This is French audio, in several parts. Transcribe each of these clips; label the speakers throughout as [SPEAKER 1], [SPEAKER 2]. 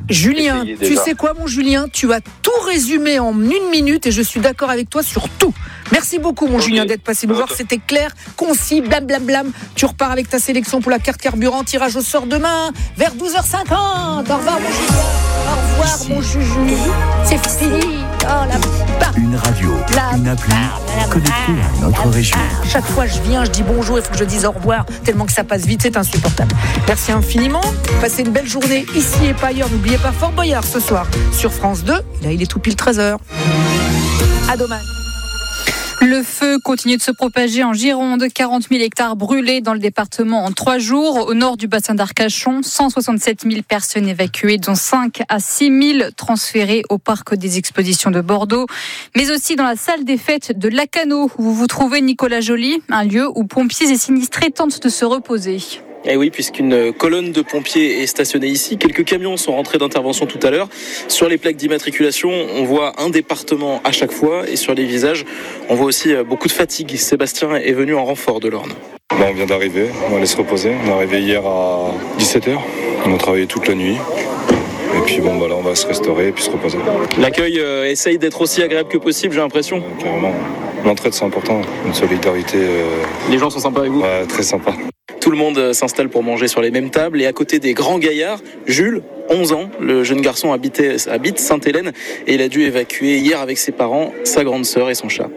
[SPEAKER 1] Julien, tu sais quoi mon Julien, tu as tout résumé en 1 minute et je suis d'accord avec toi sur tout. Merci beaucoup mon Julien d'être passé nous voir, c'était clair, concis, blam. Tu repars avec ta sélection pour la carte carburant, tirage au sort demain vers 12h50. Au revoir mon Julien, au revoir mon Juju, c'est fini.
[SPEAKER 2] Une radio, une appli connectée à notre région.
[SPEAKER 1] Chaque fois je viens, je dis bonjour, il faut que je dise au revoir, tellement que ça passe vite, c'est insupportable. Merci infiniment, passez une belle journée ici et pas ailleurs. N'oubliez pas Fort Boyard ce soir sur France 2, et là il est tout pile 13h. À demain.
[SPEAKER 3] Le feu continue de se propager en Gironde. 40 000 hectares brûlés dans le département en 3 jours. Au nord du bassin d'Arcachon, 167 000 personnes évacuées, dont 5 à 6 000 transférées au parc des expositions de Bordeaux. Mais aussi dans la salle des fêtes de Lacanau, où vous vous trouvez, Nicolas Joly, un lieu où pompiers et sinistrés tentent de se reposer.
[SPEAKER 4] Eh oui, puisqu'une colonne de pompiers est stationnée ici. Quelques camions sont rentrés d'intervention tout à l'heure. Sur les plaques d'immatriculation, on voit un département à chaque fois. Et sur les visages, on voit aussi beaucoup de fatigue. Sébastien est venu en renfort de l'Orne.
[SPEAKER 5] On vient d'arriver, on va aller se reposer. On est arrivé hier à 17h. On a travaillé toute la nuit. Et puis là, on va se restaurer et puis se reposer.
[SPEAKER 4] L'accueil essaye d'être aussi agréable que possible, j'ai l'impression.
[SPEAKER 5] Carrément. L'entraide, c'est important. Une solidarité.
[SPEAKER 4] Les gens sont sympas avec vous ?
[SPEAKER 5] Ouais, très sympa.
[SPEAKER 4] Tout le monde s'installe pour manger sur les mêmes tables. Et à côté des grands gaillards, Jules, 11 ans, le jeune garçon habite Sainte-Hélène. Et il a dû évacuer hier avec ses parents, sa grande sœur et son chat.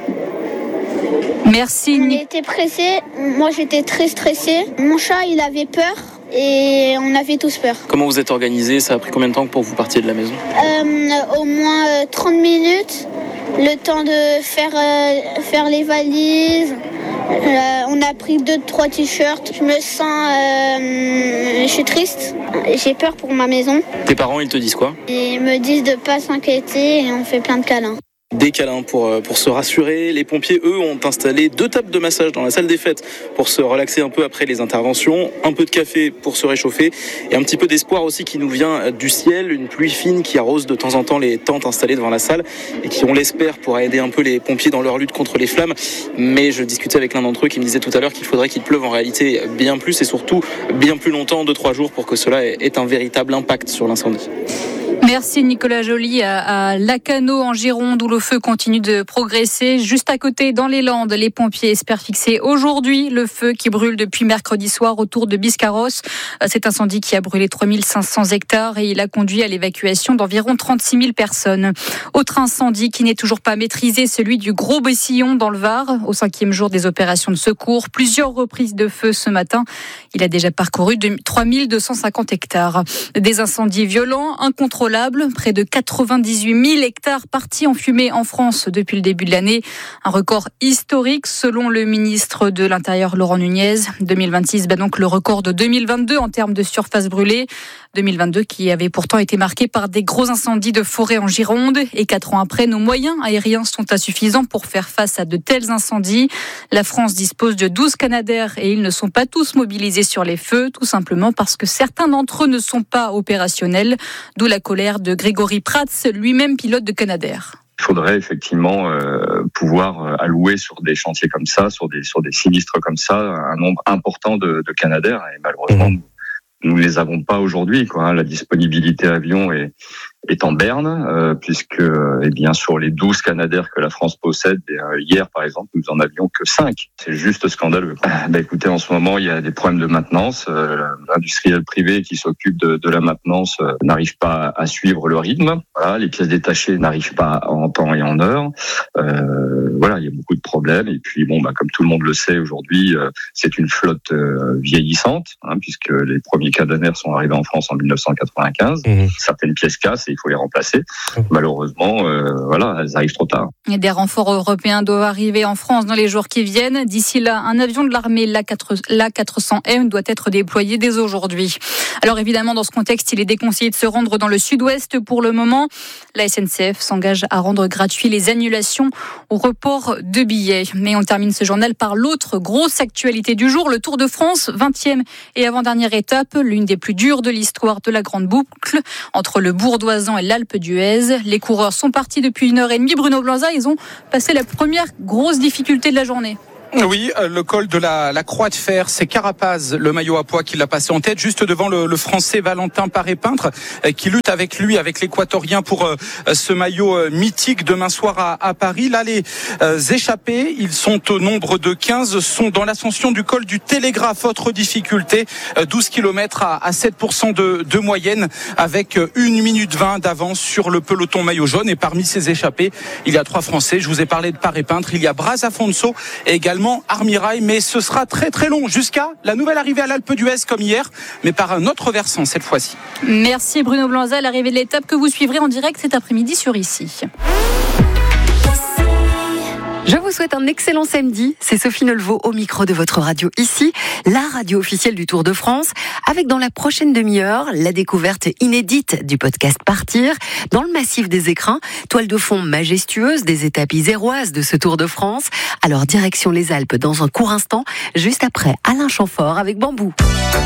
[SPEAKER 3] Merci.
[SPEAKER 6] On était pressés. Moi, j'étais très stressée. Mon chat, il avait peur. Et on avait tous peur.
[SPEAKER 4] Comment vous êtes organisés ? Ça a pris combien de temps pour que vous partiez de la maison ?
[SPEAKER 6] Au moins 30 minutes. Le temps de faire les valises. On a pris 2-3 t-shirts. Je me sens... je suis triste. J'ai peur pour ma maison.
[SPEAKER 4] Tes parents, ils te disent quoi ?
[SPEAKER 6] Ils me disent de ne pas s'inquiéter et on fait plein de câlins.
[SPEAKER 4] Des câlins pour se rassurer. Les pompiers, eux, ont installé 2 tables de massage dans la salle des fêtes pour se relaxer un peu après les interventions. Un peu de café pour se réchauffer. Et un petit peu d'espoir aussi qui nous vient du ciel. Une pluie fine qui arrose de temps en temps les tentes installées devant la salle et qui, on l'espère, pourra aider un peu les pompiers dans leur lutte contre les flammes. Mais je discutais avec l'un d'entre eux qui me disait tout à l'heure qu'il faudrait qu'il pleuve en réalité bien plus et surtout bien plus longtemps, 2-3 jours, pour que cela ait un véritable impact sur l'incendie.
[SPEAKER 3] Merci Nicolas Joly à Lacanau en Gironde où le feu continue de progresser. Juste à côté, dans les Landes, les pompiers espèrent fixer aujourd'hui le feu qui brûle depuis mercredi soir autour de Biscarrosse. Cet incendie qui a brûlé 3500 hectares et il a conduit à l'évacuation d'environ 36 000 personnes. Autre incendie qui n'est toujours pas maîtrisé, celui du Gros Bessillon dans le Var. Au 5e jour des opérations de secours, plusieurs reprises de feu ce matin. Il a déjà parcouru 3250 hectares. Des incendies violents, incontrôlables. Près de 98 000 hectares partis en fumée en France depuis le début de l'année. Un record historique selon le ministre de l'Intérieur Laurent Nunez. 2026 bat donc le record de 2022 en termes de surface brûlée. 2022 qui avait pourtant été marqué par des gros incendies de forêt en Gironde. Et 4 ans après, nos moyens aériens sont insuffisants pour faire face à de tels incendies. La France dispose de 12 Canadair et ils ne sont pas tous mobilisés sur les feux, tout simplement parce que certains d'entre eux ne sont pas opérationnels. D'où la colère de Grégory Prats, lui-même pilote de Canadair.
[SPEAKER 7] Il faudrait effectivement pouvoir allouer sur des chantiers comme ça, sur des sinistres comme ça, un nombre important de Canadair. Et malheureusement, nous ne les avons pas aujourd'hui, quoi. La disponibilité avion est en berne, puisque sur les 12 Canadair que la France possède, hier par exemple, nous en avions que 5. C'est juste scandaleux. Écoutez, en ce moment, il y a des problèmes de maintenance. L'industriel privé qui s'occupe de la maintenance n'arrive pas à suivre le rythme. Voilà, les pièces détachées n'arrivent pas en temps et en heure. Il y a beaucoup de problèmes. Et puis comme tout le monde le sait aujourd'hui, c'est une flotte vieillissante, puisque les premiers Canadair sont arrivés en France en 1995. Certaines pièces cassent et il faut les remplacer. Malheureusement, elles arrivent trop tard.
[SPEAKER 3] Et des renforts européens doivent arriver en France dans les jours qui viennent. D'ici là, un avion de l'armée, l'A400M, doit être déployé dès aujourd'hui. Alors évidemment, dans ce contexte, il est déconseillé de se rendre dans le sud-ouest pour le moment. La SNCF s'engage à rendre gratuit les annulations ou reports de billets. Mais on termine ce journal par l'autre grosse actualité du jour, le Tour de France, 20e et avant-dernière étape, l'une des plus dures de l'histoire de la Grande Boucle, entre le Bourdoisan et l'Alpe d'Huez. Les coureurs sont partis depuis 1h30. Bruno Blanza, ils ont passé la première grosse difficulté de la journée.
[SPEAKER 8] Oui, le col de la Croix de Fer, c'est Carapaz, le maillot à pois, qui l'a passé en tête, juste devant le Français Valentin Paré-Peintre, qui lutte avec l'Équatorien pour ce maillot mythique demain soir à Paris. Là, les échappés, ils sont au nombre de 15, sont dans l'ascension du col du Télégraphe. Autre difficulté, 12 km à 7% de moyenne, avec 1 minute 20 d'avance sur le peloton maillot jaune. Et parmi ces échappés, il y a 3 Français. Je vous ai parlé de Paré-Peintre, il y a Braz Afonso et également Armirail, mais ce sera très très long jusqu'à la nouvelle arrivée à l'Alpe d'Huez comme hier, mais par un autre versant cette fois-ci.
[SPEAKER 3] Merci Bruno Blanza, l'arrivée de l'étape que vous suivrez en direct cet après-midi sur Ici.
[SPEAKER 9] Je vous souhaite un excellent samedi. C'est Sophie Nelvaux au micro de votre radio Ici, la radio officielle du Tour de France, avec dans la prochaine demi-heure la découverte inédite du podcast Partir dans le massif des Écrins, toile de fond majestueuse des étapes iséroises de ce Tour de France. Alors direction les Alpes dans un court instant, juste après Alain Chamfort avec Bambou.